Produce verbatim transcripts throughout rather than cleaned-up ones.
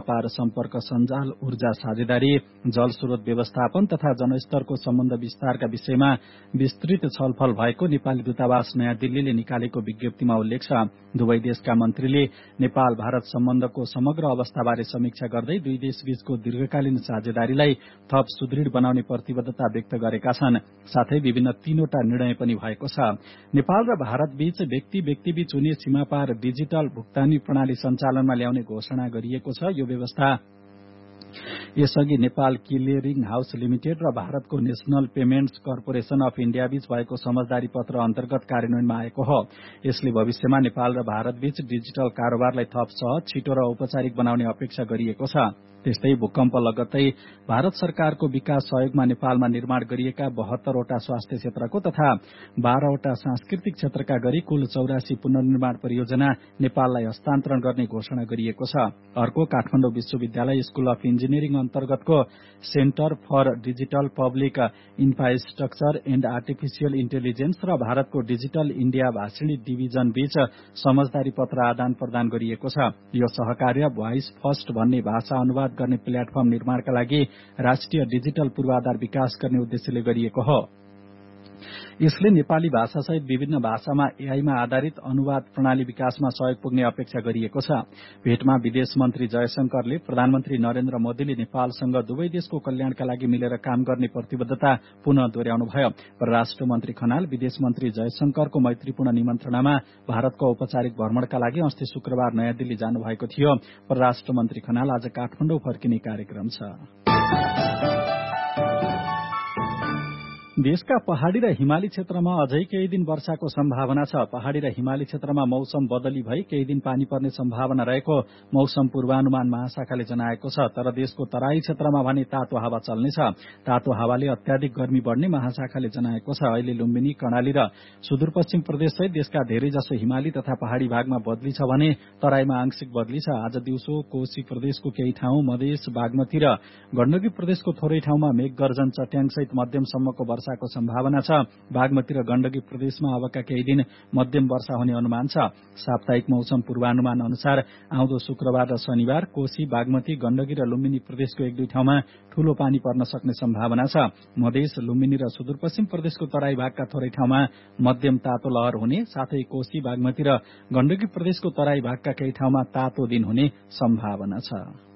व्यापार सम्पर्क सञ्जाल, ऊर्जा साझेदारी, जलस्रोत व्यवस्थापन तथा जनस्तरको सम्बन्ध विस्तारका विषयमा विस्तृत छलफल भएको नेपाली दूतावास नयाँ दिल्लीले निकालेको विज्ञप्तिमा उल्लेख छ। दुवै देशका मन्त्रीले नेपाल भारत सम्बन्धको समग्र अवस्थाबारे समीक्षा गर्दै दुई देशबीचको दीर्घकालीन साझेदारीलाई थप सुदृढ बनाउने प्रतिबद्धता व्यक्त गरेका छन्। साथै विभिन्न तीनवटा निर्णय पनि भएको छ। नेपाल र भारत बीच व्यक्ति व्यक्तिबीच हुने सीमापार डिजिटल भुक्तानी प्रणाली सञ्चालनमा ल्याउने घोषणा गरिएको छ। यो व्यवस्था यसअघि नेपाल क्लियरिङ हाउस लिमिटेड र भारतको national payments corporation of India बीच भएको समझदारी पत्र अन्तर्गत कार्यान्वयनमा आएको हो। यसले भविष्यमा नेपाल र भारत बीच डिजिटल कारोबारलाई थप सहज, छिटो र औपचारिक बनाउने अपेक्षा गरिएको छ। त्यस्तै भूकम्प लगत्तै भारत सरकारको विकास सहयोगमा नेपालमा निर्माण गरिएका बहत्तरवटा स्वास्थ्य क्षेत्रको तथा बाह्रवटा सांस्कृतिक क्षेत्रका गरी कुल चौरासी पुनर्निर्माण परियोजना नेपाललाई हस्तान्तरण गर्ने घोषणा गरिएको छ। अर्को काठमाडौँ विश्वविद्यालय स्कूल अफ इन्जिनियरिङ अन्तर्गतको centre for digital public infrastructure and artificial intelligence र भारतको डिजिटल इण्डिया भाषिणी डिभिजन बीच समझदारी पत्र आदान प्रदान गरिएको छ। यो सहकार्य भोइस फर्स्ट भन्ने भाषा अनुवाद गर्ने प्लेटफर्म निर्माणका लागि राष्ट्रिय डिजिटल पूर्वाधार विकास गर्ने उद्देश्यले गरिएको हो। यसले नेपाली भाषासहित विभिन्न भाषामा एआईमा आधारित अनुवाद प्रणाली विकासमा सहयोग पुग्ने अपेक्षा गरिएको छ। भेटमा विदेश मन्त्री जयशंकरले प्रधानमन्त्री नरेन्द्र मोदीले नेपालसँग दुवै देशको कल्याणका लागि मिलेर काम गर्ने प्रतिबद्धता पुनः दोहोर्याउनुभयो। परराष्ट्र मन्त्री खनाल विदेश मन्त्री जयशंकरको मैत्रीपूर्ण निमन्त्रणामा भारतको औपचारिक भ्रमणका लागि अस्ति शुक्रबार नयाँ दिल्ली जानुभएको थियो। परराष्ट्र मन्त्री खनाल आज काठमाडौँ फर्किने कार्यक्रम छ। देशका पहाड़ी र हिमाली क्षेत्रमा अझै केही दिन वर्षाको सम्भावना छ। पहाड़ी र हिमाली क्षेत्रमा मौसम बदली भई केही दिन पानी पर्ने सम्भावना रहेको मौसम पूर्वानुमान महाशाखाले जनाएको छ। तर देशको तराई क्षेत्रमा भने तातो हावा चल्नेछ। तातो हावाले अत्याधिक गर्मी बढ्ने महाशाखाले जनाएको छ। अहिले लुम्बिनी, कर्णाली र सुदूरपश्चिम प्रदेश सहित देशका धेरै जसो हिमाली तथा पहाड़ी भागमा बदली छ भने तराईमा आंशिक बदली छ। आज दिउँसो कोशी प्रदेशको केही ठाउँ, मधेस, बागमती र गण्डकी प्रदेशको थोरै ठाउँमा मेघ गर्जन, चट्याङसहित मध्यमसम्मको वर्षा को सम्भावना छ। बागमती र गण्डकी प्रदेशमा अबका केही दिन मध्यम वर्षा हुने अनुमान छ। साप्ताहिक मौसम पूर्वानुमान अनुसार आउँदो शुक्रबार र शनिबार कोशी, बागमती, गण्डकी र लुम्बिनी प्रदेशको एक दुई ठाउँमा ठूलो पानी पर्न सक्ने सम्भावना छ। मधेस, लुम्बिनी र सुदूरपश्चिम प्रदेशको तराई भागका थोरै ठाउँमा मध्यम तातो लहर हुने, साथै कोशी, बागमती र गण्डकी प्रदेशको तराई भागका केही ठाउँमा तातो दिन हुने सम्भावना छ।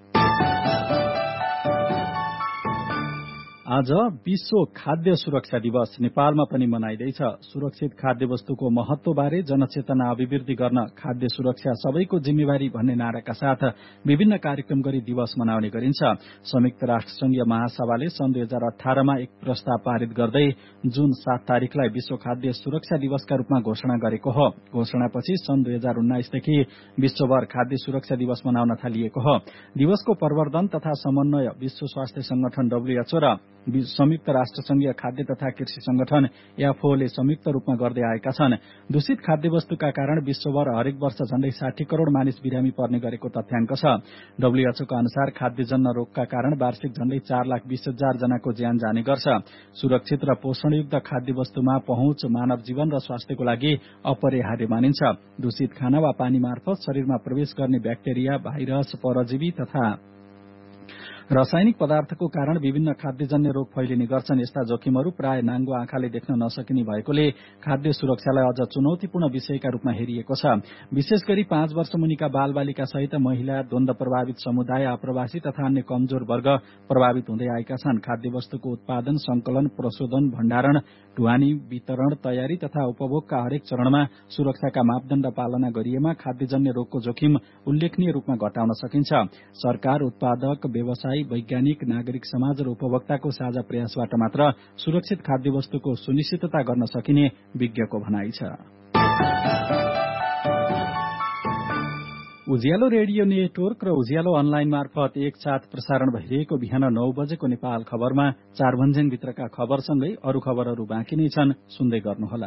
आज विश्व खाद्य सुरक्षा दिवस नेपालमा पनि मनाइँदैछ। सुरक्षित खाद्य वस्तुको महत्वबारे जनचेतना अभिवृद्धि गर्न खाद्य सुरक्षा सबैको जिम्मेवारी भन्ने नाराका साथ विभिन्न कार्यक्रम गरी दिवस मनाउने गरिन्छ। संयुक्त राष्ट्रसंघीय महासभाले सन् दुई हजार अठारमा एक प्रस्ताव पारित गर्दै जुन सात तारिकलाई विश्व खाद्य सुरक्षा दिवसका रूपमा घोषणा गरेको हो। घोषणापछि सन् दुई हजार उन्नाइसदेखि विश्वभर खाद्य सुरक्षा दिवस मनाउन थालिएको हो। दिवसको प्रवर्धन तथा समन्वय विश्व स्वास्थ्य संगठन डब्ल्यूएचओ र संयुक्त राष्ट्रसंघीय खाद्य तथा कृषि संगठन एफओले संयुक्त रूपमा गर्दै आएका छन्। दूषित खाद्य वस्तुका कारण विश्वभर हरेक वर्ष झण्डै साठी करोड़ मानिस बिरामी पर्ने गरेको तथ्याङ्क छ। डब्ल्यूएचओका अनुसार खाद्यजन्य रोगका कारण वार्षिक झण्डै चार लाख बीस हजार जनाको ज्यान जाने गर्छ। सुरक्षित र पोषणयुक्त खाद्य वस्तुमा पहुँच मानव जीवन र स्वास्थ्यको लागि अपरिहार्य मानिन्छ। दूषित खाना वा पानी मार्फत शरीरमा प्रवेश गर्ने ब्याक्टेरिया, भाइरस, परजीवी तथा रासायनिक पदार्थको कारण विभिन्न खाद्यजन्य रोग फैलिने गर्छन्। यस्ता जोखिमहरू प्राय नाङ्गो आँखाले देख्न नसकिने भएकोले खाद्य सुरक्षालाई अझ चुनौतीपूर्ण विषयका रूपमा हेरिएको छ। विशेष गरी पाँच वर्ष मुनिका बालबालिका सहित महिला, द्वन्द प्रभावित समुदाय, आप्रवासी तथा अन्य कमजोर वर्ग प्रभावित हुँदै आएका छन्। खाद्य वस्तुको उत्पादन, संकलन, प्रशोधन, भण्डारण, ढुवानी, वितरण, तयारी तथा उपभोगका हरेक चरणमा सुरक्षाका मापदण्ड पालना गरिएमा खाद्यजन्य रोगको जोखिम उल्लेखनीय रूपमा घटाउन सकिन्छ। सरकार, उत्पादक, व्यवसाय, वैज्ञानिक, नागरिक समाज र उपभोक्ताको साझा प्रयासबाट मात्र सुरक्षित खाद्य वस्तुको सुनिश्चितता गर्न सकिने विज्ञको भनाइ छ। उज्यालो रेडियो नेटवर्क र उज्यालो अनलाइन मार्फत एकसाथ प्रसारण भइरहेको बिहान नौ बजेको नेपाल खबरमा चार भन्ज्याङभित्रका खबरसँगै अरू खबरहरू बाँकी नै छन्, सुन्दै गर्नुहोला।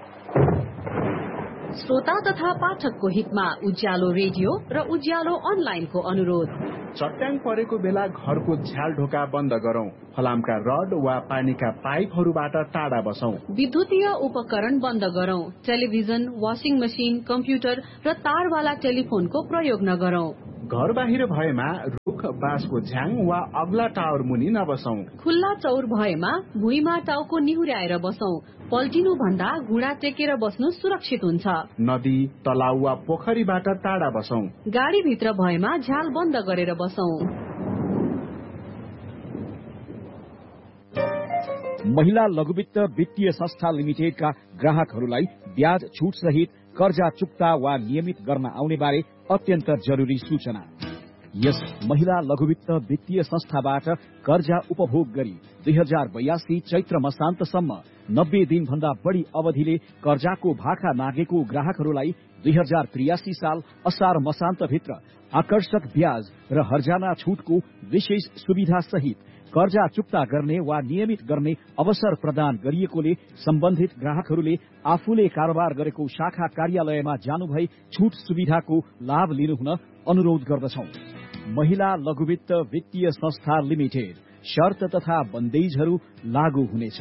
श्रोता तथा पाठकको हितमा उज्यालो रेडियो र उज्यालो अनलाइनको अनुरोध। चट्याङ परेको बेला घरको झ्याल ढोका बन्द गरौं। फलामका रड वा पानीका पाइपहरूबाट टाढा बसौं। विद्युतीय उपकरण बन्द गरौं। टेलिभिजन, वाशिङ मशिन, कम्प्युटर र तारवाला टेलिफोनको प्रयोग नगरौं। घर बाहिर भएमा रुख बाँसको झ्याङ वा अग्ला टावर मुनि नबसौं। खुल्ला चौर भएमा भुइँमा टाउको निहुर्याएर बसौं। पल्टिनु भन्दा घुँडा टेकेर बस्नु सुरक्षित हुन्छ। नदी, तलाउ वा पोखरीबाट टाढा बसौं। गाडी भित्र भएमा झ्याल बन्द गरेर बसौं। महिला लघुवित्त वित्तीय संस्था लिमिटेडका ग्राहकहरूलाई ब्याज छुट सहित कर्जा चुक्ता वा नियमित गर्न आउने बारे अत्यन्त जरुरी सूचना। यस महिला लघुवित्त वित्तीय संस्थाबाट कर्जा उपभोग गरी दुई हजार बयासी चैत्र मसान्तसम्म नब्बे दिन भन्दा बढ़ी अवधिले कर्जाको भाखा नागेको ग्राहकहरूलाई दुई हजार त्रियासी साल असार मसान्तभित्र आकर्षक ब्याज र हर्जाना छुटको विशेष सुविधा सहित कर्जा चुक्ता गर्ने वा नियमित गर्ने अवसर प्रदान गरिएकोले सम्बन्धित ग्राहकहरूले आफूले कारोबार गरेको शाखा कार्यालयमा जानुभई छुट सुविधाको लाभ लिनुहुन अनुरोध गर्दछौं। महिला लघुवित्त वित्तीय संस्था लिमिटेड। शर्त तथा बन्देजहरू लागू हुनेछ।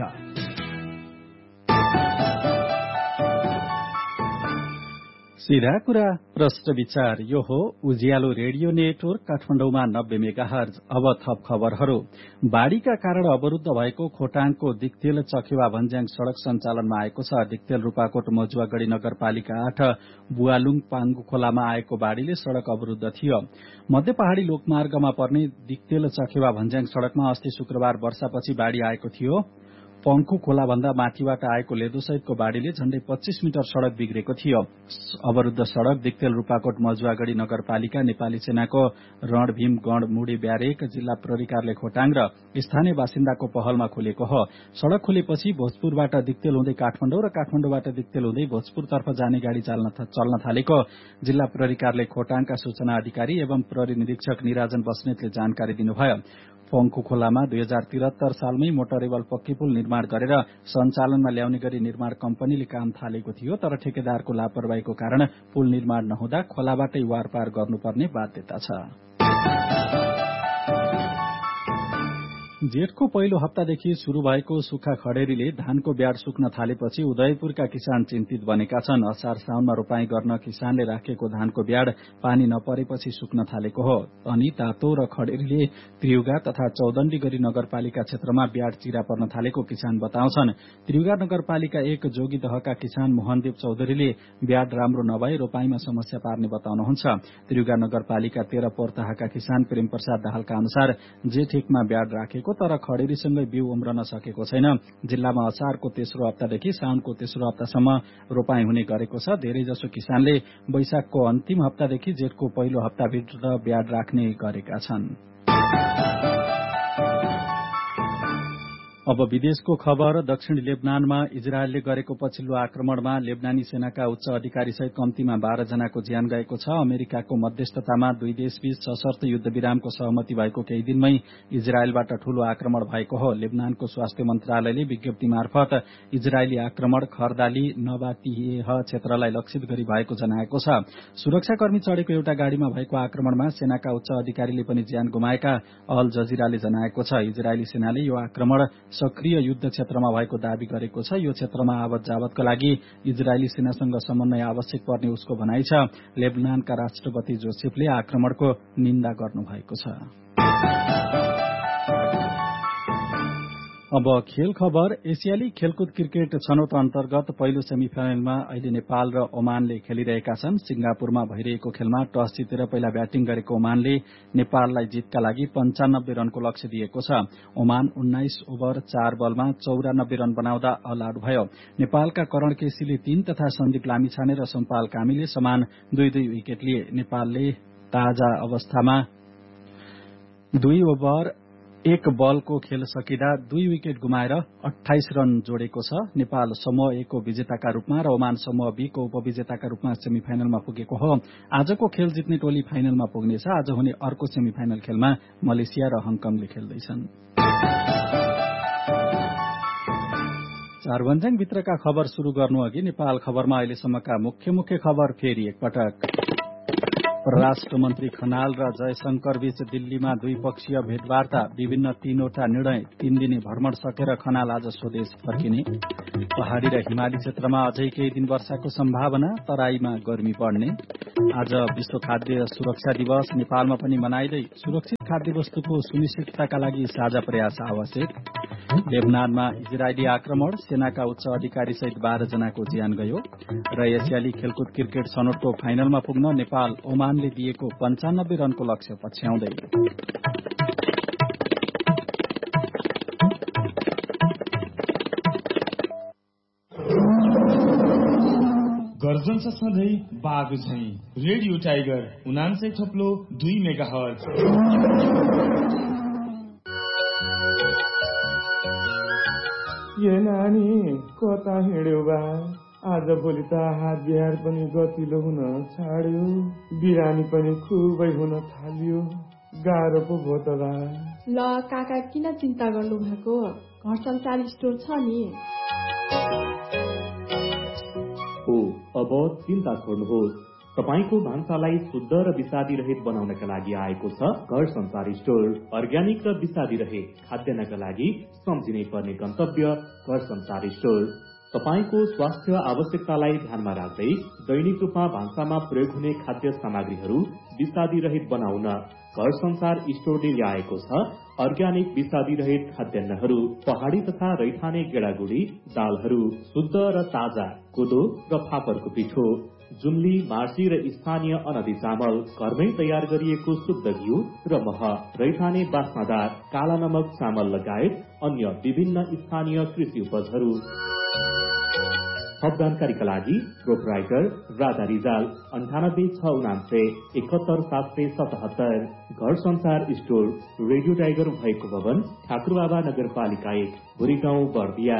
सीधा कुरा प्रश्न विचार। यो हो उज्यालो रेडियो नेटवर्क काठमाडौँमा नब्बे मेगाहर्ज। अब थप खबरहरू। बाढ़ीका कारण अवरूद्ध भएको खोटाङको दिक्तेल चखेवा भन्ज्याङ सड़क सञ्चालनमा आएको छ। दिक्तेल रूपाकोट मजुवागढ़ी नगरपालिका आठ बुवालुङ पाङ्गु खोलामा आएको बाढ़ीले सड़क अवरूद्ध थियो। मध्य पहाड़ी लोकमार्गमा पर्ने दिक्तेल चखेवा भन्ज्याङ सड़कमा अस्ति शुक्रबार वर्षापछि बाढ़ी आएको थियो। पंखु खोला भन्दा माथिबाट आएको लेदोसहितको बाढ़ीले झण्डै पच्चीस मिटर सड़क बिग्रेको थियो। अवरूद्ध सड़क दिक्तेल रूपाकोट मजुवागढ़ी नगरपालिका नेपाली सेनाको रणभीम गण मुडी ब्यारेक जिल्ला प्रहरी कार्यालय खोटाङ र स्थानीय बासिन्दाको पहलमा खुलेको हो। सड़क खुलेपछि भोजपुरबाट दिक्तेल हुँदै काठमाडौँ र काठमाडौँबाट दिक्तेल हुँदै भोजपुरतर्फ जाने गाड़ी चल्न थालेको जिल्ला प्रहरी कार्यालय खोटाङका सूचना अधिकारी एवं प्रहरी निरीक्षक निराजन बस्नेतले जानकारी दिनुभयो। पंखु खोलामा दुई हजार त्रिहत्तर सालमै मोटरेबल पक्की पुल निर्माण गरेर सञ्चालनमा ल्याउने गरी निर्माण कम्पनीले काम थालेको थियो, तर ठेकेदारको लापरवाहीको कारण पुल निर्माण नहुँदा खोलाबाटै वारपार गर्नुपर्ने बाध्यता छ। जेठको पहिलो हप्तादेखि शुरू भएको सुक्खा खडेरीले धानको ब्याड सुक्न थालेपछि उदयपुरका किसान चिन्तित बनेका छन्। असार साउनमा रोपाई गर्न किसानले राखेको धानको ब्याड पानी नपरेपछि सुक्न थालेको हो। अनि तातो र खडेरीले त्रियुगा तथा चौदण्डी गरी नगरपालिका क्षेत्रमा ब्याड चिरा पर्न थालेको किसान बताउँछन्। त्रियुगा नगरपालिका एक जोगी दहका किसान मोहनदेव चौधरीले ब्याड राम्रो नभए रोपाईमा समस्या पार्ने बताउनुहुन्छ। त्रियुगा नगरपालिका तेह्र पोरताहाका किसान प्रेम प्रसाद दाहालका अनुसार जेठ एकमा ब्याड राखेको तर खडेरीसँगै बिउ उम्रन सकेको छैन। जिल्लामा असारको तेस्रो हप्तादेखि साउनको तेस्रो हप्तासम्म रोपाई हुने गरेको छ। धेरैजसो किसानले वैशाखको अन्तिम हप्तादेखि जेठको पहिलो हप्ताभित्र ब्याड राख्ने गरेका छन्। अब विदेशको खबर। दक्षिण लेबनानमा इजरायलले गरेको पछिल्लो आक्रमणमा लेबनानी सेनाका उच्च अधिकारी सहित कम्तीमा बाह्र जनाको ज्यान गएको छ। अमेरिकाको मध्यस्थतामा दुई देशबीच सशर्त युद्ध विरामको सहमति भएको केही दिनमै इजरायलबाट ठूलो आक्रमण भएको हो। लेबनानको स्वास्थ्य मन्त्रालयले विज्ञप्ति मार्फत इजरायली आक्रमण खर्दाली नबातिह क्षेत्रलाई लक्षित गरी भएको जनाएको छ। सुरक्षाकर्मी चढ़ेको एउटा गाड़ीमा भएको आक्रमणमा सेनाका उच्च अधिकारीले पनि ज्यान गुमाएका अल जजिराले जनाएको छ। इजरायली सेनाले यो आक्रमण सक्रिय युद्ध क्षेत्रमा भएको दावी गरेको छ। यो क्षेत्रमा आवत जावतका लागि इजरायली सेनासँग समन्वय आवश्यक पर्ने उसको भनाइ छ। लेबनानका राष्ट्रपति जोसेफले आक्रमणको निन्दा गर्नुभएको छ। अब खेल खबर। एसियाली खेलकुद क्रिकेट छनौट अन्तर्गत पहिलो सेमिफाइनलमा अहिले नेपाल र ओमानले खेलिरहेका छन्। सिंगापुरमा भइरहेको खेलमा टस जितेर पहिला ब्याटिङ गरेको ओमानले नेपाललाई जितका लागि पञ्चानब्बे रनको लक्ष्य दिएको छ। ओमान उन्नाइस ओभर चार बलमा चौरानब्बे रन बनाउँदा अल आउट भयो। नेपालका करण केसीले तीन तथा सन्दीप लामिछाने र सोमपाल कामीले समान दुई दुई विकेट लिए। नेपालले ताजा अवस्थामा दुई ओभर एक बलको खेल सकिँदा दुई विकेट गुमाएर अठाइस रन जोडेको छ। नेपाल समूह ए को विजेताका रूपमा र ओमान समूह बी को उपविजेताका रूपमा सेमिफाइनलमा पुगेको हो। आजको खेल जित्ने टोली फाइनलमा पुग्नेछ। आज हुने अर्को सेमिफाइनल खेलमा मलेसिया र हङकङले खेल्दैछन्। चारभन्ज्याङ भित्रका खबर शुरू गर्नु अघि नेपाल खबरमा अहिलेसम्मका मुख्य मुख्य खबर फेरि एकपटक। परराष्ट्र मन्त्री खनाल र जयशंकर बीच दिल्लीमा द्विपक्षीय भेटवार्ता, विभिन्न तीनवटा निर्णय। तीन दिने भ्रमण सकेर खनाल आज स्वदेश फर्किने। पहाड़ी र हिमाली क्षेत्रमा अझै केही दिन वर्षाको सम्भावना, तराईमा गर्मी बढ्ने। आज विश्व खाद्य सुरक्षा दिवस नेपालमा पनि मनाइँदै सुरक्षित खाद्य वस्तुको सुनिश्चितताका लागि साझा प्रयास आवश्यक। लेबनानमा इजरायली आक्रमण, सेनाका उच्च अधिकारी सहित बाह्र जनाको ज्यान गयो। र एसियाली खेलकुद क्रिकेट छनौटको फाइनलमा पुग्न नेपाल ओमानले दिएको पञ्चानब्बे रनको लक्ष्य पछ्याउँदै। गर्जन छ सधैँ बाघ झैं। रेडियो टाइगर उनान्सय थप्लो दुई मेगा हर्ज। ये नानी कता हिँड्यो बा? आज भोलि त हात बिहार पनि गतिलो हुन छाड्यो, बिरामी पनि खुबै हुन थाल्यो, गाह्रो पो भयो त बा। ल काका किन चिन्ता गर्नु भएको? घर संसार स्टोर छ नि। हो अब चिन्ता छोड्नुहोस्। तपाईको भान्सालाई शुद्ध र विषादी रहित बनाउनका लागि आएको छ घर संसार स्टोर। अर्ग्यानिक र विषादी रहित खाद्यान्नका लागि सम्झिनै पर्ने गन्तव्य घर संसार स्टोर। तपाईको स्वास्थ्य आवश्यकतालाई ध्यानमा राख्दै दैनिक रूपमा भान्सामा प्रयोग हुने खाद्य सामग्रीहरू विषादी रहित बनाउन घर संसार स्टोरले ल्याएको छ अर्ग्यानिक विषादी रहित खाद्यान्नहरू। पहाड़ी तथा रैथाने गेडागुडी दालहरू, शुद्ध र ताजा कोदो र फापरको पिठो, जुम्ली, मार्सी र स्थानीय अनदी चामल, घरमै तयार गरिएको शुद्ध घिउ र मह, रैथाने बास्नादार काला नमक चामल लगायत अन्य विभिन्न स्थानीय कृषि उपजहरू। थप जानकारीका लागि प्रोपराइटर राधा रिजाल अन्ठानब्बे छ उनान्सय एकहत्तर सात सय सतहत्तर। घर संसार स्टोर रेडियो टाइगर भएको भवन ठाकुरबाबा नगरपालिका एक भुरीगाउँ बर्दिया।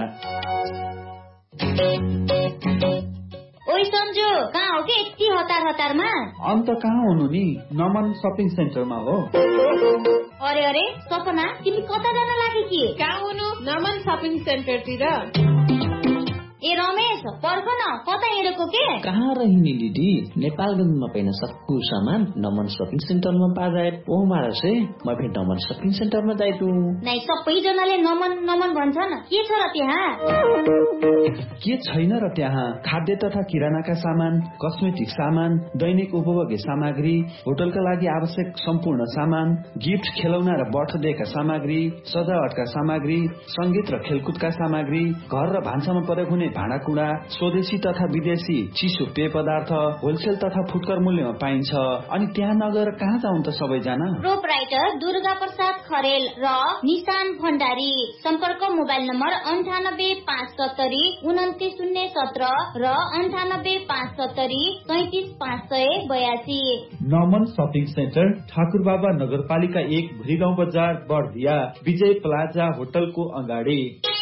ओइ सन्जु, कहाँ हो के यति हतार हतारमा? अन्त कहाँ हुनु नि, नमन शपिङ सेन्टरमा हो। अरे अरे सपना, तिमी कता जान लागि कि? कहाँ हुनु? नमन शपिङ सेन्टरतिर। ए रमेश, पर्ख न, कता हिँडेको के? कहाँ रहिनी दिदी, नेपालगंजमा पाइन सक्कु सामान नमन शपिङ सेन्टरमा पाजाए। ओ मारसे, म फेरि नमन शपिङ सेन्टरमा जाइदु। नै सबैजनाले नमन नमन भन्छन्, के छ र त्यहाँ? के छैन र त्यहाँ? खाद्य तथा किरानाका सामान, कस्मेटिक सामान, दैनिक उपभोग्य सामग्री, होटलका लागि आवश्यक सम्पूर्ण सामान, गिफ्ट, खेलौना र बर्थडेका सामग्री, सजावटका सामग्री, संगीत र खेलकुदका सामग्री, घर र भान्सामा प्रयोग हुने भाँडाकुँडा, स्वदेशी तथा विदेशी चिसो पेय पदार्थ होलसेल तथा फुटकर मूल्यमा पाइन्छ। अनि त्यहाँ नगएर कहाँ जाउँ त सबैजना? प्रोपराइटर दुर्गा प्रसाद खरेल र निशान भण्डारी। सम्पर्क मोबाइल नम्बर अन्ठानब्बे पाँच सत्तरी उन्तिस शून्य सत्र र अन्ठानब्बे पाँच सत्तरी सैतिस पाँच सय बयासी। नमन शपिङ सेन्टर ठाकुरबाबा नगरपालिका एक भुरीगाउँ बजार बर्दिया, विजय प्लाजा होटलको अगाडि।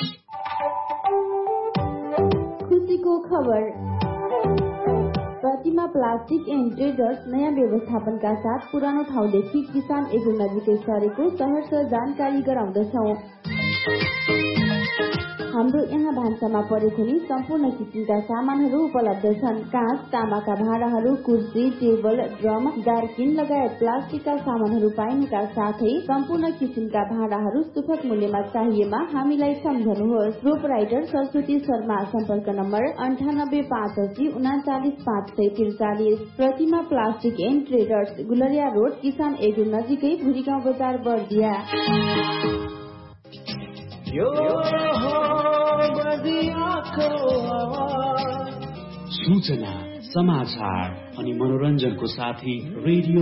खबर प्रतिमा प्लास्टिक एन्ड ट्रेडर्स नयाँ व्यवस्थापनका साथ पुरानो ठाउँदेखि किसान एगो नजिकै सरेको सहर जानकारी गराउँदछौ। हाम्रो यहाँ भान्सामा प्रयोग हुने सम्पूर्ण किसिमका सामानहरू उपलब्ध छन्। काँच, तामाका भाँडाहरू, कुर्सी, टेबल, ड्रम, जारकिन लगायत प्लास्टिकका सामानहरू पाइनुका साथै सम्पूर्ण किसिमका भाँडाहरू सुपथ मूल्यमा चाहिएमा हामीलाई सम्झनुहोस्। प्रोपराइटर सरस्वती शर्मा। सम्पर्क नम्बर अन्ठानब्बे पाँच अस्सी उनाचालिस पाँच सय त्रिचालिस। प्रतिमा plastic and traders, Gulariya road, किसान एगो नजिकै, भुरीगाउँ बजार बर्दिया। सूचना, समाचार अनि मनोरञ्जनको साथै रेडियो